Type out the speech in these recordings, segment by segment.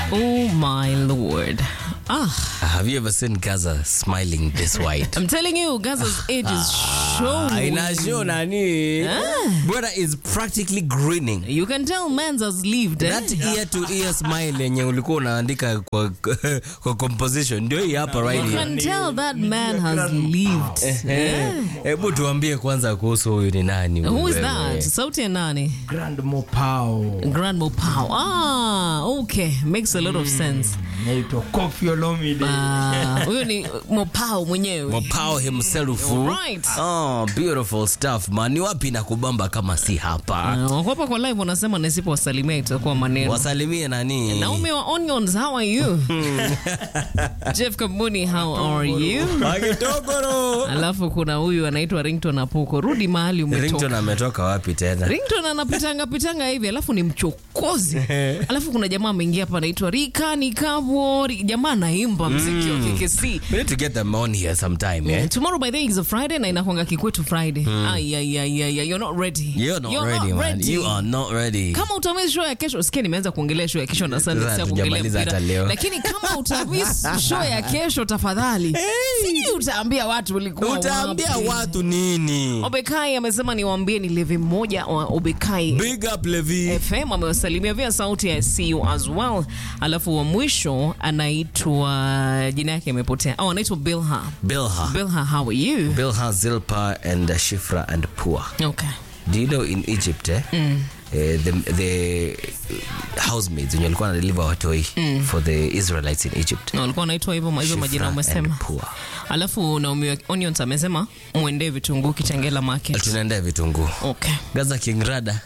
Oh my lord. Have you ever seen Gaza smiling this wide? I'm telling you, Gaza's age is showing. Inashow nani? Brother is practically grinning. You can tell man's has lived. That ear to ear smile yenye ulikuwa unaandika kwa composition ndio hii hapa right here. You can tell that man has lived. Hebu tuambie kwanza kuhusu huyu ni nani? Who is that? Sauti ya nani? Grand Mopao. Grand Mopao. Okay. Makes a lot of sense. Naitwa Koffi Olomide. Huyo ni Mopao mwenyewe. Mopao himself. Right. Oh, beautiful stuff man. Ni wapi na kubamba kama si hapa? Hapa kwa live wanasema nisipo wasalimia itakuwa maneno. Wasalimie nani? Naomi wa Onions, how are you? Jeff Kambuni, how are you? Agitogoro. Alafu kuna huyu anaitwa Rington Apuko. Rudi mahali umetoka. Rington ametoka wapi tena? Rington anapitanga hivi, alafu ni mchokozi. Alafu kuna jamaa ameingia hapa anaitwa Rika Nikabo. Jamaa anaimba muziki wa KKC. We need to get them on here sometime, yeah? Tomorrow by the way is a Friday na inakuanga Kikwetu Friday. You're not ready. You're not ready, man. You are not ready. Kama utamiss show ya kesho, sikia nimeanza kuongelea show ya kesho na Sunday sasa kuongelea mpira. Lakini kama utamiss show ya kesho tafadhali. Sisi utaambia watu ulikuwa wapi. Utaambia watu nini? Obekai amesema niwaambie ni Levi mmoja wa Obekai. Big up Levi. FM amewasalimia via sauti ya CU as well. Alafu wa mwisho anaitwa jina yake imepotea. Anaitwa Bilha. Bilha, how are you? Bilha, Zilpa and Shifra and Pua. Okay. Do you know in Egypt the housemaids when walikuwa na deliver watoi for the Israelites in Egypt. No, walikuwa wanaitwa hivyo majina umesema. Alafu Naomi Onions amesema muende vitunguu Kitengela market. Tunaenda vitunguu. Okay. Gaza King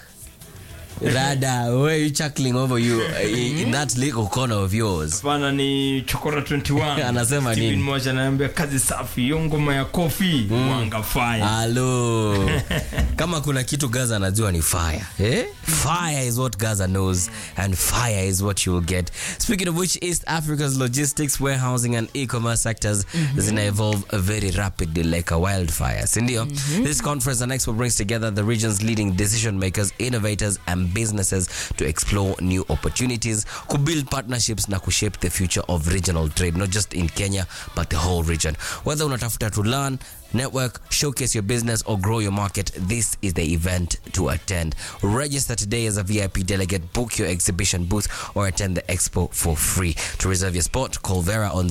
Rada, where are you chuckling over you in that little corner of yours? Bana ni Chokora 21. Anasema nini? Steven Moja ananiambia kazi safi, hiyo ngoma ya Koffi wanga fire. Hello. Kama kuna kitu Gaza anajua ni fire. Fire is what Gaza knows and fire is what you will get. Speaking of which, East Africa's logistics, warehousing and e-commerce sectors zina evolve very rapidly like a wildfire. Sindio? This conference and expo brings together the region's leading decision makers, innovators and businesses to explore new opportunities, to build partnerships na shape the future of regional trade, not just in Kenya but the whole region. Whether unatafuta to learn, network, showcase your business or grow your market, this is the event to attend. Register today as a VIP delegate, book your exhibition booth or attend the expo for free. To reserve your spot, call Vera on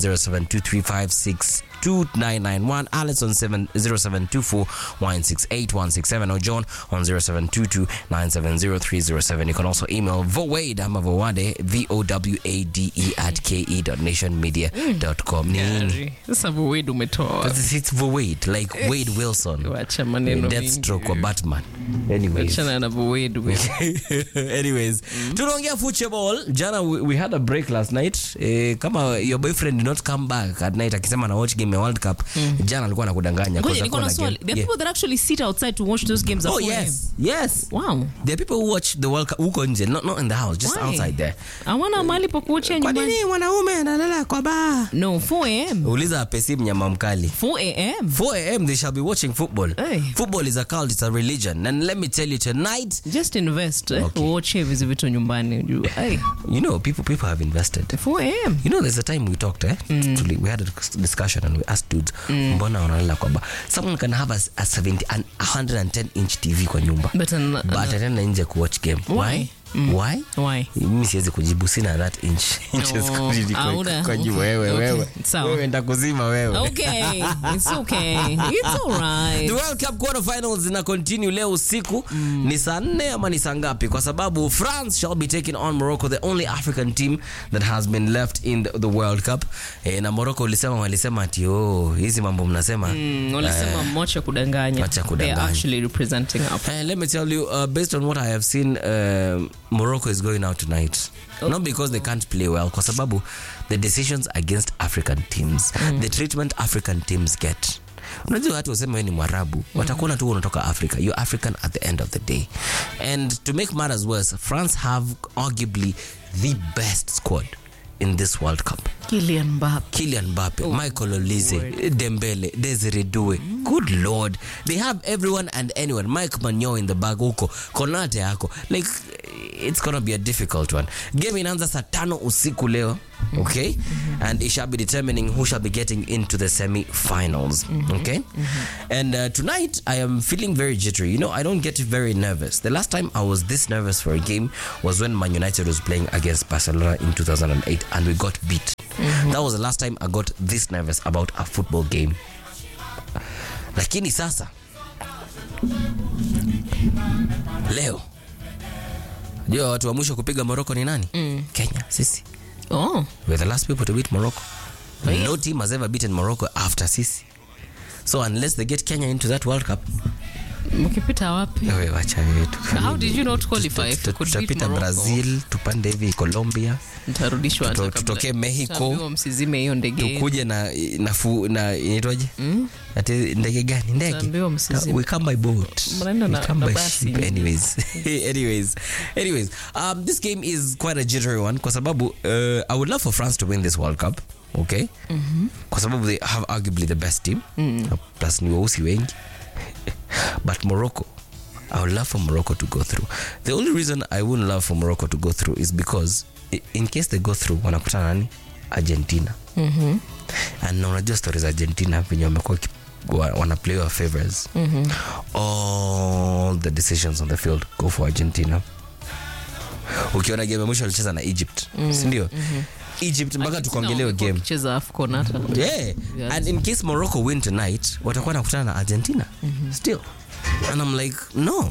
0723562991, Alex on 0724168167 or John on 0722970307. You can also email Vowade Vowade VOWADE@ke.nationmedia.com. Sasa Vowade umetoa. It's Vowade, like Wade Wilson. Wacha maneno Deathstroke or Batman. Anyways. Wacha na Vowade. Anyways, tunaongea football. Jana we had a break last night. Kama your boyfriend did not come back at night akisema na watch game ya World Cup, jana alikuwa anakudanganya kwa sababu there are people that actually sit outside to watch those games at 4 a.m. Yes. Wow. There are people who watch the World Cup huko nje, not in the house, just outside there. Hawana mahali pa kuochea nyumbani. Kwa nini wanaume analala kwa bar? No, 4 a.m. Uliza Pesi mnyama mkali. 4 a.m. 4 a.m. they shall be watching football. Hey. Football is a cult, it's a religion. And let me tell you tonight, just invest. Watch hivi vitu nyumbani unajua. Hey. You know, people have invested. 4 a.m. You know, there's a time we talked, Actually, we had a discussion and we asked dudes, mbona wanalala kwa bar? Someone can have a 110-inch TV kwa nyumba. But atenda nje ku watch game. Why? Why? Mimi siwezi kujibu, sina that inches kwa juu. Wewe nitakuzima wewe. Okay, it's okay. It's all right. The World Cup quarterfinals zina continue leo usiku. Ni saa 4 ama ni saa ngapi? Kwa sababu France shall be taking on Morocco, the only African team that has been left in the World Cup. Na Morocco walisema ati hizi mambo mnasema. Walisema mocha kudanganya. They are actually representing Africa. Let me tell you, based on what I have seen, Morocco is going out tonight. Not because they can't play well, kwa sababu the decisions against African teams, the treatment African teams get. Unajua watu wasema wewe ni Mwarabu, watakuona tu unatoka Africa. You're African at the end of the day. And to make matters worse, France have arguably the best squad in this World Cup. Kylian Mbappe, Michael Olise, Dembele, Desiree Doué. Good Lord. They have everyone and anyone. Mike Maignan in the bag huko. Konate yako. Like, it's going to be a difficult one. Game inaanza saa 5 usiku leo, okay? And it shall be determining who shall be getting into the semi-finals, okay? And tonight, I am feeling very jittery. You know, I don't get very nervous. The last time I was this nervous for a game was when Man United was playing against Barcelona in 2008 and we got beat. That was the last time I got this nervous about a football game. Lakini sasa leo ndio watu wa mwisho kupiga Morocco ni nani? Kenya, sisi. We're the last people to beat Morocco. No team has ever beaten Morocco after sisi. So unless they get Kenya into that World Cup, mkipita wapi? Wewe wacha wetu. How did you not qualify if you could beat Morocco? Brazil, tupande hivi Colombia, nitarudishwa hata kabla. Tutoke Mexico, msizime hiyo ndege. Tukuje na inaitwaje? Ati ndege gani? Ndege. We come by boat. We come by ship. Anyways, this game is quite a jittery one kwa sababu I would love for France to win this World Cup, okay? Kwa sababu they have arguably the best team. Plus ni wausi wengi. But Morocco, I would love for Morocco to go through. The only reason I wouldn't love for Morocco to go through is because in case they go through, wanakutana nani? Argentina. And unajua stories Argentina venye wamekuwa wana play our favors. All the decisions on the field go for Argentina. Ukiona game mwisho alicheza na Egypt, si ndio? Egypt mpaka tukongelea game. Kucheza AFCON hata. Yeah. And in case Morocco win tonight, watakuwa nakutana na Argentina. Still. And I'm like, no.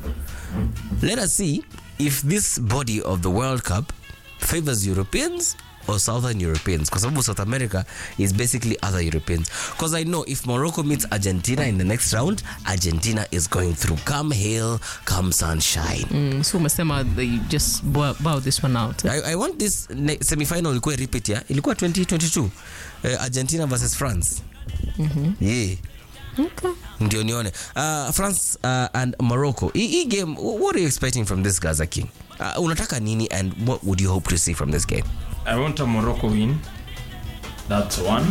Let us see if this body of the World Cup favors Europeans or Southern Europeans. Because South America is basically other Europeans. Because I know if Morocco meets Argentina in the next round, Argentina is going through. Come hail, come sunshine. So umesema they just bow this one out. I want this semi-final ilikuwa repeat ya. Ilikuwa 2022. Argentina versus France. Yeah. Okay. Ndio nione. France and Morocco. Hii game, what are you expecting from this Gaza King? Unataka nini and what would you hope to see from this game? I want a Morocco win. That's one.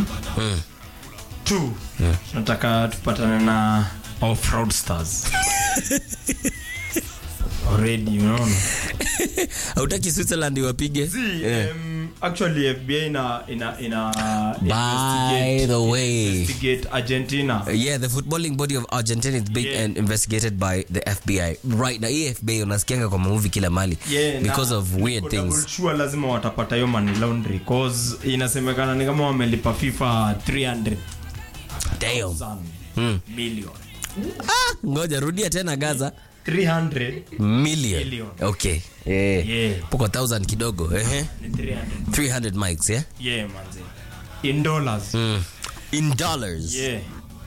2. Nataka tupatane na our fraudsters. Already, you know. Hautaki Switzerland iwapige? Actually FBI by the way, investigate Argentina. Yeah, the footballing body of Argentina is being investigated by the FBI. Right now, FBI unasikianga kwa movie kila mali because of weird things. Sure lazima watapata hiyo money laundry cause inasemekana ni kama wamelipa FIFA 300 million. Ngoja rudia tena Gaza. 300 million. Okay. Poko 1000 kidogo. 300 mics, yeah? Yeah, manze. In dollars. In dollars. Yeah.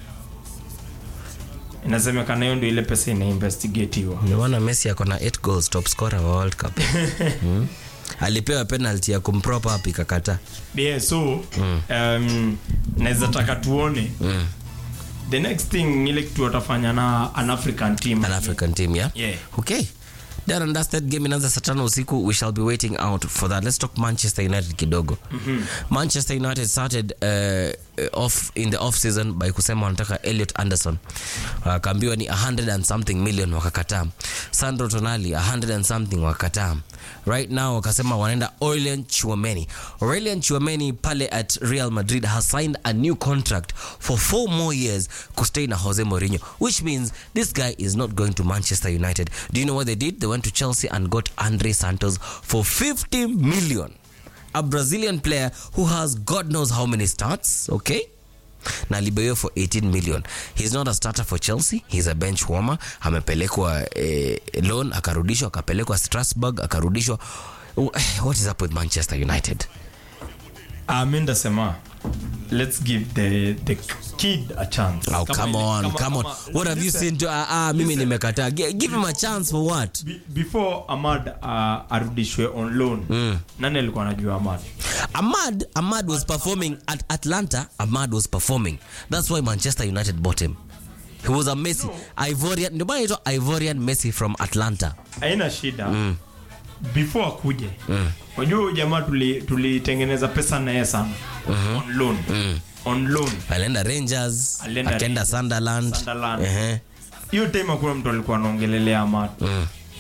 Inasemekana hiyo ndio ile pesa inainvestigatiwa. Nimeona Messi ako na 8 goals, top scorer wa World Cup. Alipewa penalty ya kumprop up ikakata. Yeah, so naweza taka tuone. The next thing ile kitu watafanya na an African team. An African team, yeah? Yeah. Okay. Done and dusted. Game inaanza saa 5 usiku. We shall be waiting out for that. Let's talk Manchester United kidogo. Manchester United started off in the off season by kusema wanataka Elliot Anderson. Kaambiwa ni 100 and something million wakakataa. Sandro Tonali 100 and something wakakataa. Right now wakasema wanaenda Aurelien Tchouameni. Aurelien Tchouameni pale at Real Madrid has signed a new contract for 4 more years to stay na Jose Mourinho, which means this guy is not going to Manchester United. Do you know what they did? They went to Chelsea and got Andre Santos for 50 million. A Brazilian player who has God knows how many starts, okay? Na alibeyo for 18 million. He's not a starter for Chelsea. He's a bench warmer. Amepelekwa loan, akarudishwa, akapelekwa Strasbourg, akarudishwa. What is up with Manchester United? Aminda Sema, let's give the kid a chance. Oh, come on. What have you seen to mimi nimekataa. Give him a chance for what? Before Ahmad arudishwe on loan. Nani alikuwa anajua Ahmad? Ahmad was performing at Atlanta. Ahmad was performing. That's why Manchester United bought him. He was a Messi. Ivorian. Ndio maana anaitwa Ivorian Messi from Atlanta. Haina shida. Before akuje. Unajua jamaa tulitengeneza pesa na yeye sana. On loan. On loan. Alienda Rangers, akaenda Sunderland. Hiyo time kuna mtu alikuwa anaongelelea Ahmad.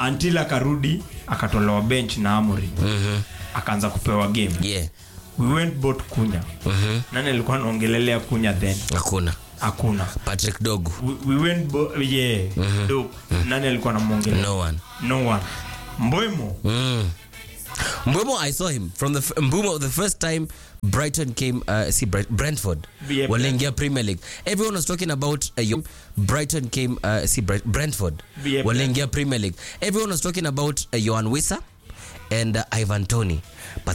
until akarudi akatolewa bench na Amorim. Akaanza kupewa game. Yeah. We went bought Kunya. Nani alikuwa anaongelelea Kunya then? Hakuna. Patrick Dogu. We went Dogu. Nani alikuwa anamuongelea? No one. Mbeumo. Mbeumo, I saw him from Mbeumo the first time Brighton came Brentford. Walengia Premier League. Everyone was talking about Brighton came Brentford. Walengia Premier League. Everyone was talking about Yohan Wissa and Ivan Toney. But